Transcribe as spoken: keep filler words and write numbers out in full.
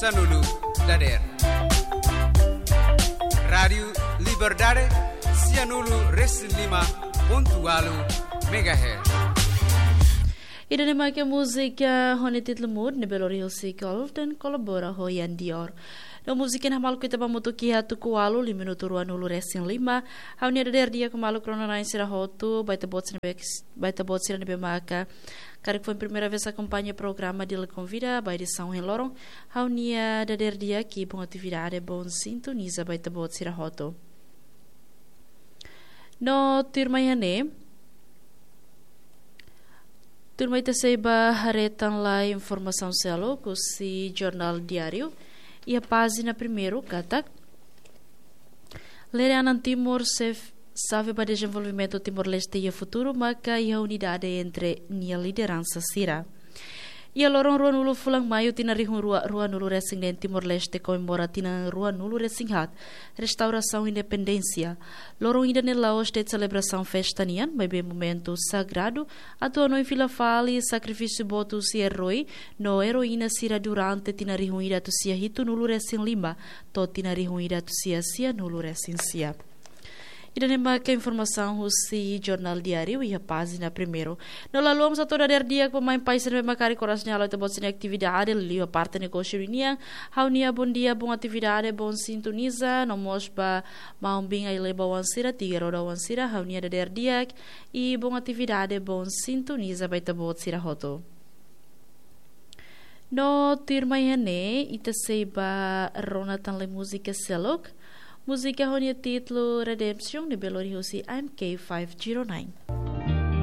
Sanulu Dader. Rádio Liberdade Cianulu Reslima Pontualu Megahertz. Ida nama ke música honetit lemur ne belori hosikol dan kolabora hoyan Dior. No musikin hamal kita pamutuki hatu kualu lima minuto ruan ulu resin lima. Hauni ada der dia kemalu krono nain sira hotu baita bot sira baita bot sira nebe maka. Kari foi primeira vez acompanha o programa de La Convida by de São Helorong. Hauni ada der dia ki bom atividade bom sintoniza baita bot sira hotu. No tirmayane turma ita saiba haretan lá informação selo com si jornal diário e a página primeiro katak Lereanan Timor se sabe para desenvolvimento Timor-Leste e futuro maka e a unidade entre nia liderança sira. E a lorong ruan ulu fulang maio tina rihun rua ruan ulu resing den Timor-Leste comemora tina ruan ulu resing hat restauração independência. Lorong ida ne Laos de celebração festa nian, bebe momento sagrado, atua no fila fali sacrifício botu si heroi, no heroína sira durante tina rihun ida tu sia hitu nulu resing lima, to tina rihun ida tu sia sia nulu resing sia. Ida nema que informação o si jornal diário e a página primeiro. No lalom sa toda der dia pemain país ne macari corasnya lo te bot sini atividade li a parte negócio nia. Haunia bom dia bom atividade bom sintoniza no mosba maumbing ai leba wansira tiga roda wansira haunia der dia e bom atividade bom sintoniza baita bot sira hoto. No tirmayane ita seiba ronatan le música selok. Música honia título Redemption de Belo Horizonte M K quinhentos e nove.